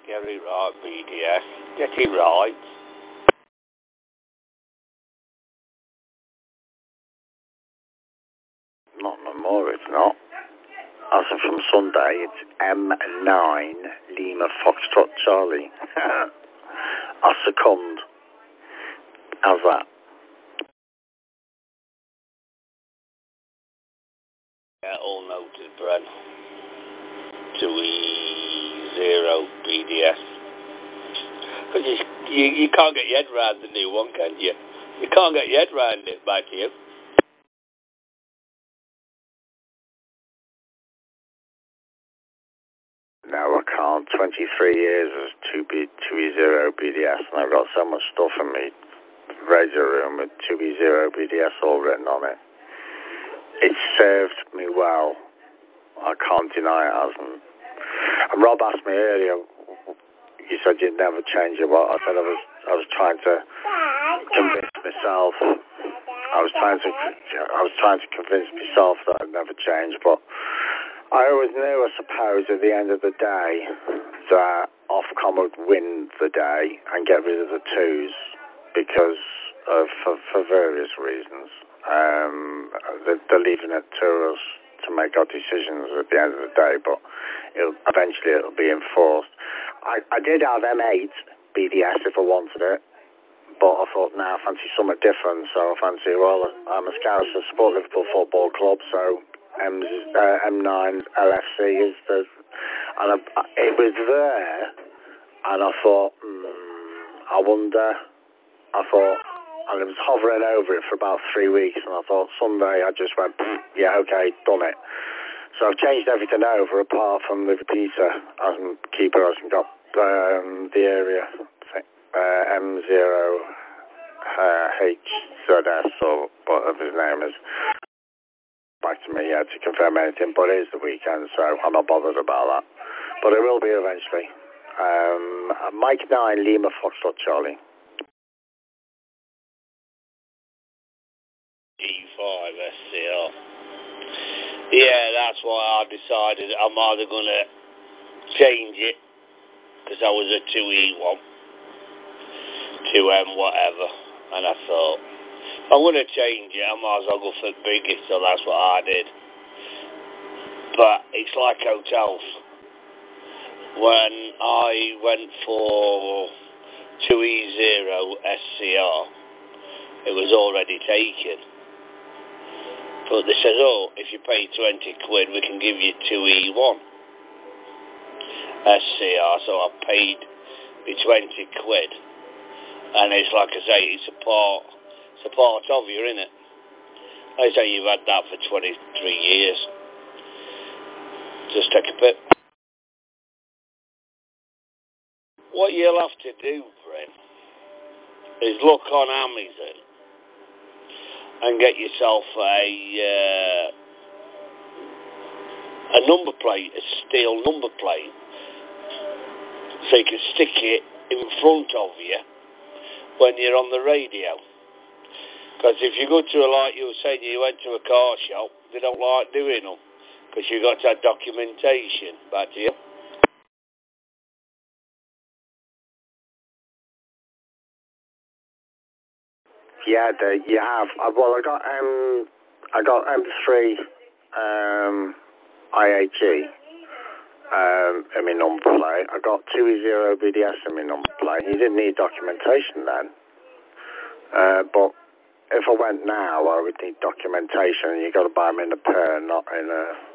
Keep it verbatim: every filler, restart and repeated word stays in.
Get it right, B D S. Get it right. Not no more, it's not. As of from Sunday, it's M nine Lima Foxtrot Charlie. I succumbed. How's that? Yeah, all noted, Brent. two E zero B D S. Because you, you, you can't get your head round the new one, can you? You can't get your head round it, back to you. No, I can't. twenty-three years as two B E zero B D S, and I've got so much stuff in me radio room with two B zero B D S all written on it. It served me well. I can't deny it hasn't. And Rob asked me earlier, you said you'd never change it. Well, I said I was, I was trying to convince myself. I was trying to, I was trying to convince myself that I'd never change, but I always knew, I suppose, at the end of the day, that Ofcom would win the day and get rid of the twos because of, for, for various reasons. Um, they're, they're leaving it to us to make our decisions at the end of the day, but it'll, eventually it'll be enforced. I, I did have M eight B D S if I wanted it, but I thought, now nah, I fancy something different, so I fancy, well, I'm a Scouser, support Liverpool Football Club, so M, uh, M nine L F C is the, and I, it was there, and I thought, hmm, I wonder, I thought, and it was hovering over it for about three weeks, and I thought Sunday I just went, yeah, okay, done it. So I've changed everything over apart from the Peter, hasn't, keeper hasn't got um, the area, uh, M zero H Z S, or whatever his name is. Back to me, yeah, to confirm anything, but it is the weekend, so I'm not bothered about that. But it will be eventually. Um, Mike nine, Lima Foxtrot Charlie. E five S C R. Yeah, that's why I decided I'm either going to change it, because I was a two E one, two M whatever, and I thought, I'm going to change it, I might as well go for the biggest, so that's what I did. But it's like hotels. When I went for two E zero S C R, it was already taken. But they said, oh, if you pay twenty quid, we can give you two E one S C R, so I paid the twenty quid. And it's like I say, it's a part, it's a part of you, isn't it? They say you've had that for twenty-three years. Just take a bit. What you'll have to do, Brent, is look on Amazon and get yourself a uh, a number plate, a steel number plate, so you can stick it in front of you when you're on the radio. Because if you go to a, like you were saying, you went to a car shop, they don't like doing them, because you've got to have documentation. Back to you. Yeah, the, you have. Uh, well, I got um, I got M three um, I H E um, in my number plate. I got two E zero B D S in my number plate. You didn't need documentation then, uh, but if I went now, I would need documentation. You got to buy them in a pair, not in a